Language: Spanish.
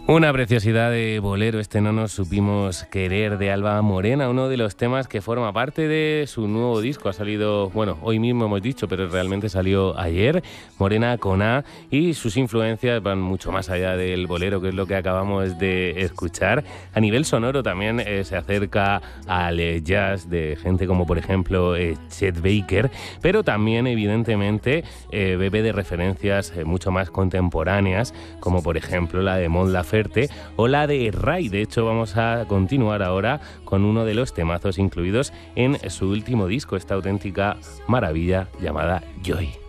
Una preciosidad de bolero, este No nos supimos querer, de Alba Morena, uno de los temas que forma parte de su nuevo disco. Ha salido, bueno, hoy mismo hemos dicho, pero realmente salió ayer, Morena con A, y sus influencias van mucho más allá del bolero, que es lo que acabamos de escuchar. A nivel sonoro también se acerca al jazz de gente como, por ejemplo, Chet Baker, pero también, evidentemente, bebe de referencias mucho más contemporáneas, como por ejemplo la de Mon Laferte o la de Ray. De hecho, vamos a continuar ahora con uno de los temazos incluidos en su último disco, esta auténtica maravilla llamada Joy.